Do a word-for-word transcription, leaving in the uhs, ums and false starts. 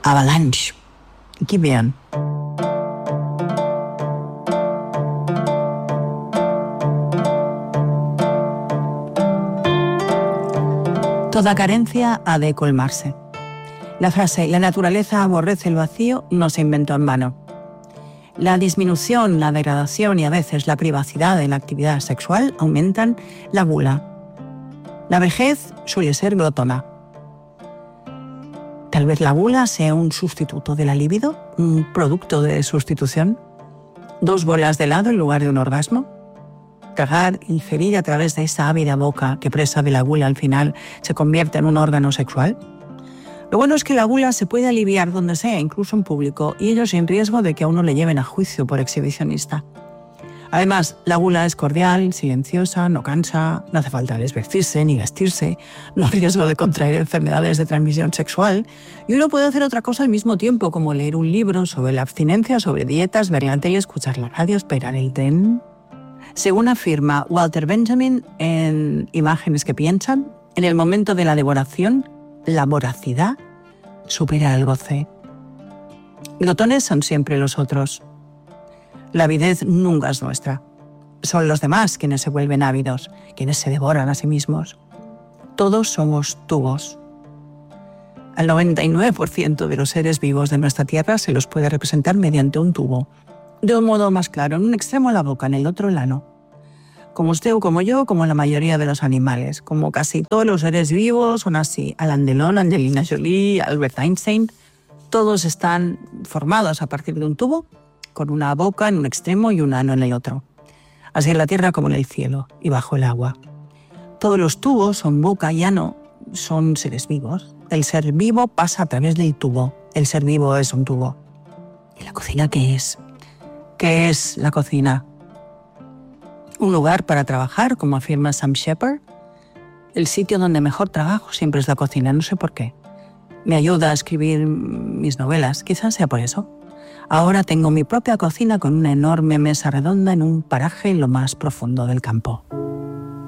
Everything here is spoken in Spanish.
Avalanche. Aquí vean. Toda carencia ha de colmarse. La frase «la naturaleza aborrece el vacío» no se inventó en vano. La disminución, la degradación y a veces la privacidad de la actividad sexual aumentan la gula. La vejez suele ser glotona. Tal vez la gula sea un sustituto de la libido, un producto de sustitución. Dos bolas de helado en lugar de un orgasmo. Tragar, ingerir a través de esa ávida boca que presa de la gula al final se convierte en un órgano sexual. Lo bueno es que la gula se puede aliviar donde sea, incluso en público, y ello sin riesgo de que a uno le lleven a juicio por exhibicionista. Además, la gula es cordial, silenciosa, no cansa, no hace falta desvestirse ni vestirse, no hay riesgo de contraer enfermedades de transmisión sexual, y uno puede hacer otra cosa al mismo tiempo, como leer un libro sobre la abstinencia, sobre dietas, ver la tele, escuchar la radio, esperar el tren. Según afirma Walter Benjamin en Imágenes que piensan, en el momento de la devoración, la voracidad supera el goce. Glotones son siempre los otros. La avidez nunca es nuestra. Son los demás quienes se vuelven ávidos, quienes se devoran a sí mismos. Todos somos tubos. Al noventa y nueve por ciento de los seres vivos de nuestra Tierra se los puede representar mediante un tubo. De un modo más claro, en un extremo la boca, en el otro el ano. Como usted o como yo, como la mayoría de los animales, como casi todos los seres vivos son así. Alain Delon, Angelina Jolie, Albert Einstein, todos están formados a partir de un tubo, con una boca en un extremo y un ano en el otro. Así en la tierra como en el cielo y bajo el agua. Todos los tubos son boca y ano, son seres vivos. El ser vivo pasa a través del tubo. El ser vivo es un tubo. ¿Y la cocina qué es? ¿Qué es la cocina? Un lugar para trabajar, como afirma Sam Shepard. El sitio donde mejor trabajo siempre es la cocina, no sé por qué. Me ayuda a escribir mis novelas, quizás sea por eso. Ahora tengo mi propia cocina con una enorme mesa redonda en un paraje en lo más profundo del campo.